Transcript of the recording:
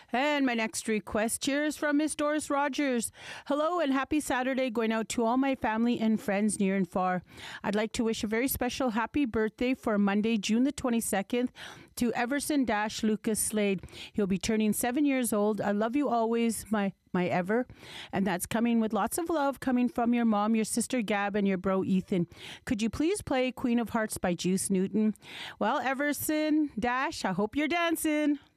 And my next request here is from Miss Doris Rogers. Hello and happy Saturday going out to all my family and friends near and far. I'd like to wish a very special happy birthday for Monday, June the 22nd to Everson Lucas Slade. He'll be turning 7 years old. I love you always, my Ever. And that's coming with lots of love coming from your mom, your sister Gab, and your bro Ethan. Could you please play Queen of Hearts by Juice Newton? Well, Everson I hope you're dancing.